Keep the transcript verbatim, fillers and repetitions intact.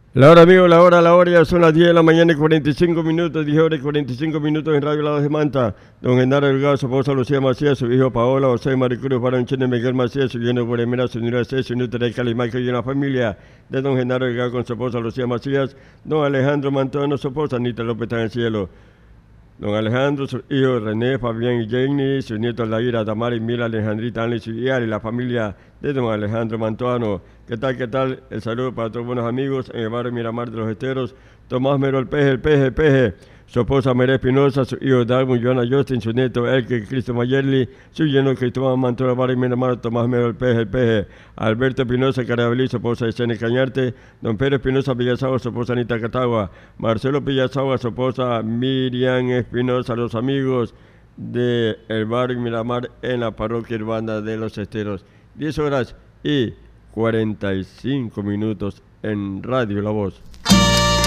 La hora, amigo, la hora, la hora, ya son las diez de la mañana y cuarenta y cinco minutos, diez horas y cuarenta y cinco minutos en Radio La Voz de Manta. Don Genaro Delgado, su esposa Lucía Macías, su hijo Paola, José Maricruz, Barón Chene, Miguel Macías, su lleno de Guaremera, su señora C, su nieto de Calimaco y una familia de don Genaro Delgado con su esposa Lucía Macías, don Alejandro Mantano, su esposa Anita López está en el cielo. Don Alejandro, su hijo René, Fabián y Jenny, sus nietos Laira, Tamara, Mila, Alejandrita, Anlis y Ari, la familia de don Alejandro Mantuano. ¿Qué tal, qué tal? El saludo para todos buenos amigos en el barrio Miramar de los Esteros. Tomás Mero, el peje, el peje, el peje. Su esposa María Espinosa, su hijo Darwin, Joana Justin, su nieto Elke, Cristo Mayerli, su yerno Cristóbal Mantuano, barrio Miramar, Tomás Mero, el peje, el peje. Alberto Espinosa, Carabelí, su esposa Esene Cañarte. Don Pedro Espinosa Villasagua, su esposa Anita Catagua. Marcelo Villasagua, su esposa Miriam Espinosa, los amigos del de barrio Miramar en la parroquia urbana de los Esteros. diez horas y cuarenta y cinco minutos en Radio La Voz.